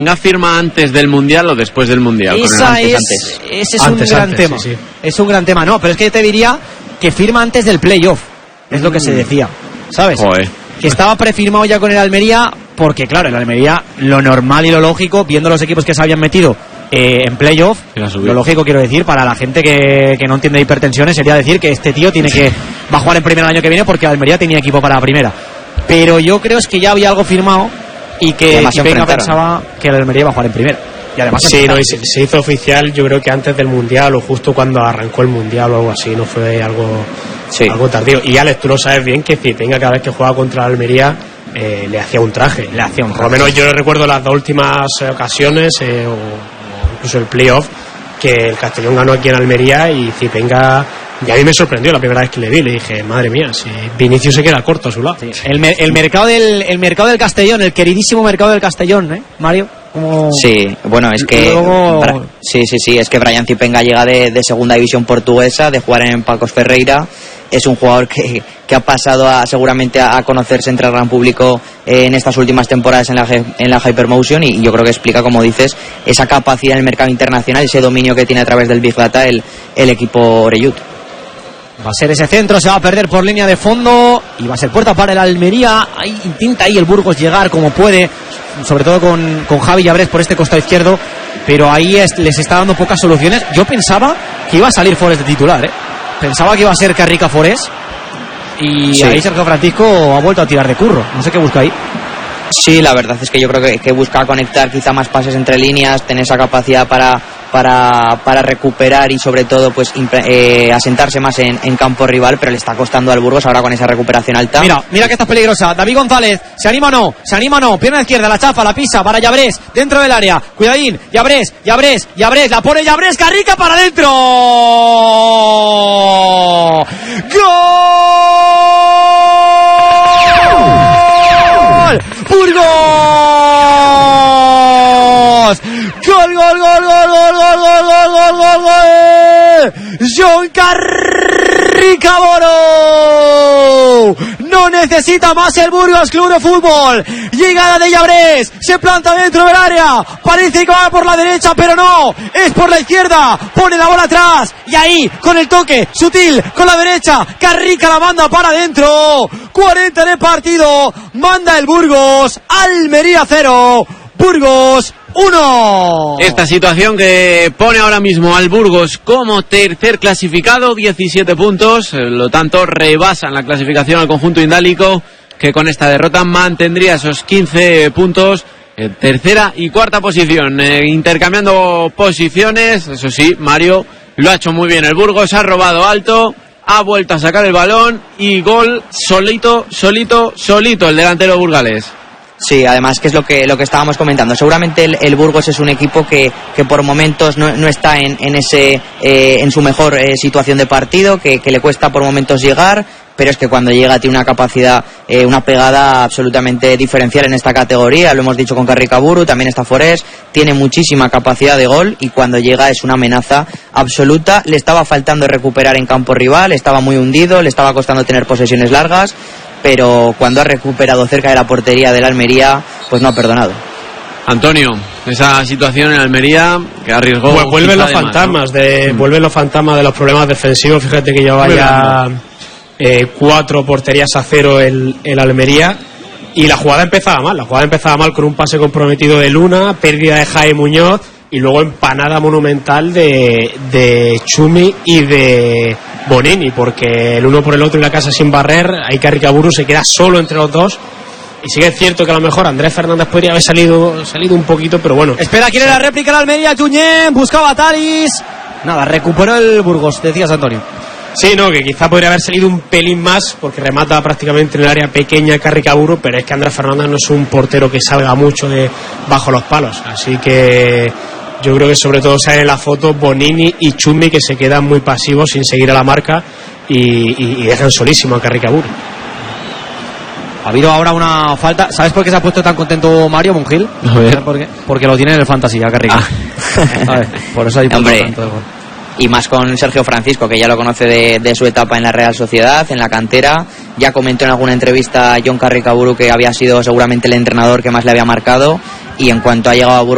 firma antes del Mundial o después del Mundial. Ese es un gran tema. Sí. Es un gran tema, no, pero es que yo te diría que firma antes del playoff, es lo que se decía, ¿sabes? Joder. Que estaba prefirmado ya con el Almería, porque claro, el Almería, lo normal y lo lógico, viendo los equipos que se habían metido en playoff, lo lógico, quiero decir, para la gente que no entiende hipertensiones, sería decir que este tío va a jugar en primera el año que viene, porque Almería tenía equipo para la primera. Pero yo creo es que ya había algo firmado y que Venga pensaba que el Almería iba a jugar en primera. Y además se hizo oficial, yo creo que antes del Mundial o justo cuando arrancó el Mundial o algo así, no fue algo tardío. Y Alex, tú lo sabes bien que Zipenga cada vez que jugaba contra el Almería le hacía un traje. Por lo menos yo recuerdo las dos últimas ocasiones o incluso el playoff que el Castellón ganó aquí en Almería y Zipenga, y a mí me sorprendió la primera vez que le vi, le dije, madre mía, si Vinicius se queda corto a su lado. Sí. El mercado del Castellón, el queridísimo mercado del Castellón, Mario. Sí, bueno, es que sí, es que Brian Zipenga llega de segunda división portuguesa, de jugar en Pacos Ferreira. Es un jugador que ha pasado seguramente a conocerse entre el gran público en estas últimas temporadas en la Hypermotion, y yo creo que explica, como dices, esa capacidad en el mercado internacional, ese dominio que tiene a través del Big Data el equipo Orellut. Va a ser ese centro, se va a perder por línea de fondo y va a ser puerta para el Almería. Intenta ahí el Burgos llegar como puede, sobre todo con Javi Llabrés por este costado izquierdo, pero ahí les está dando pocas soluciones. Yo pensaba que iba a salir Forés de titular, pensaba que iba a ser Carrica Forés, y ahí Sergio Francisco ha vuelto a tirar de curro, no sé qué busca ahí. Sí, la verdad es que yo creo que busca conectar quizá más pases entre líneas, tener esa capacidad para recuperar y sobre todo pues asentarse más en campo rival, pero le está costando al Burgos ahora con esa recuperación alta. Mira que esta es peligrosa. David González, ¿se anima o no? Pierna izquierda, la chafa, la pisa para Llabrés, dentro del área, cuidadín, Llabrés, la pone Llabrés, Carrica para adentro. ¡Gol! ¡Burgos! ¡Gol! ¡John Carrica Boro! No necesita más el Burgos Club de Fútbol. Llegada de Llabrés, se planta dentro del área, parece que va por la derecha, pero no, es por la izquierda, pone la bola atrás y ahí con el toque sutil con la derecha, Carrica la manda para adentro. 40 de partido, manda el Burgos. Almería 0, Burgos 1. Esta situación que pone ahora mismo al Burgos como tercer clasificado, 17 puntos, lo tanto rebasan la clasificación al conjunto indálico, que con esta derrota mantendría esos 15 puntos en tercera y cuarta posición, intercambiando posiciones. Eso sí, Mario lo ha hecho muy bien el Burgos, ha robado alto, ha vuelto a sacar el balón y gol solito el delantero burgalés. Sí, además que es lo que estábamos comentando. Seguramente el Burgos es un equipo que por momentos no está en su mejor situación de partido, que le cuesta por momentos llegar, pero es que cuando llega tiene una capacidad, una pegada absolutamente diferencial en esta categoría. Lo hemos dicho con Carrica Buru, también está Forés, tiene muchísima capacidad de gol y cuando llega es una amenaza absoluta. Le estaba faltando recuperar en campo rival, estaba muy hundido, le estaba costando tener posesiones largas, pero cuando ha recuperado cerca de la portería del Almería, pues no ha perdonado. Antonio, esa situación en Almería que arriesgó. Pues vuelven los fantasmas, vuelven los fantasmas de los problemas defensivos. Fíjate que lleva ya 4 porterías a 0 el Almería, y la jugada empezaba mal con un pase comprometido de Luna, pérdida de Jaime Muñoz y luego empanada monumental de Chumi y de Bonini, porque el uno por el otro y la casa sin barrer, ahí Carrica Buru se queda solo entre los dos. Y sí que es cierto que a lo mejor Andrés Fernández podría haber salido un poquito, pero bueno. Espera, quiere la réplica en Almería, Junyent, buscaba a Talis. Nada, recuperó el Burgos, decías, Antonio. Sí, no, que quizá podría haber salido un pelín más, porque remata prácticamente en el área pequeña Carrica Buru, pero es que Andrés Fernández no es un portero que salga mucho de bajo los palos, así que yo creo que sobre todo salen en la foto Bonini y Chumi, que se quedan muy pasivos sin seguir a la marca y dejan solísimo a Carrica Buru. Ha habido ahora una falta. ¿Sabes por qué se ha puesto tan contento Mario Monjil? A ver. Porque lo tiene en el Fantasy, a Carrica. Por eso hay tanto de gol. Y más con Sergio Francisco, que ya lo conoce de su etapa en la Real Sociedad, en la cantera. Ya comentó en alguna entrevista John Carrica Buru que había sido seguramente el entrenador que más le había marcado, y en cuanto ha llegado a Burgos